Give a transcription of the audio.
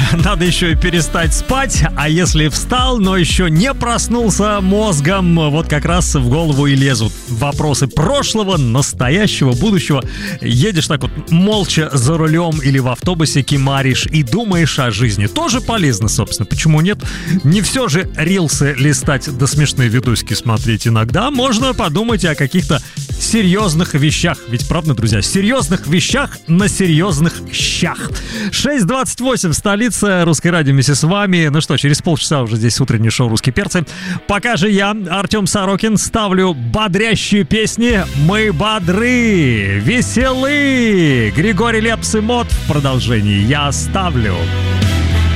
надо еще и перестать спать, а если встал, но еще не проснулся мозгом, вот как раз в голову и лезут вопросы прошлого, настоящего, будущего. Едешь так вот молча за рулем или в автобусе кимаришь и думаешь о жизни. Тоже полезно, собственно, почему нет? Не все же рилсы листать да смешные видосики смотреть иногда. Можно подумать о каких-то серьезных вещах. Ведь правда, друзья, серьезных вещах на серьезных щах. 6:28 в столице. Русское радио вместе с вами. Ну что, через полчаса уже здесь утреннее шоу «Русские перцы». Пока же я, Артем Сорокин, ставлю бодрящие песни. Мы бодры, веселы. Григорий Лепс и Мот в продолжении. Я ставлю.